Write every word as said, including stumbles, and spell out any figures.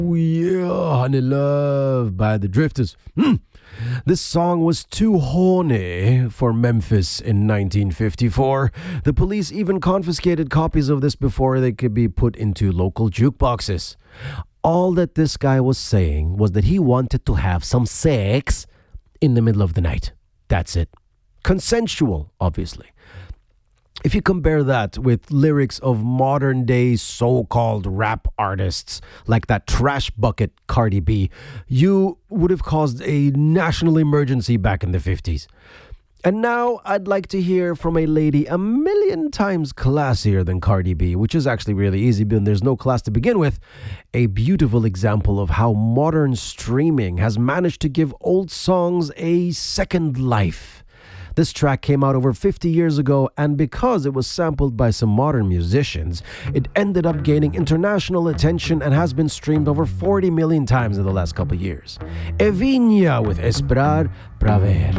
Oh yeah, Honey Love by the Drifters. Hmm. This song was too horny for Memphis in nineteen fifty-four. The police even confiscated copies of this before they could be put into local jukeboxes. All that this guy was saying was that he wanted to have some sex in the middle of the night. That's it. Consensual, obviously. If you compare that with lyrics of modern day so-called rap artists like that trash bucket Cardi B, you would have caused a national emergency back in the fifties. And now I'd like to hear from a lady a million times classier than Cardi B, which is actually really easy, but there's no class to begin with. A beautiful example of how modern streaming has managed to give old songs a second life. This track came out over fifty years ago, and because it was sampled by some modern musicians, it ended up gaining international attention and has been streamed over forty million times in the last couple years. Evinia with Esperar pra Ver.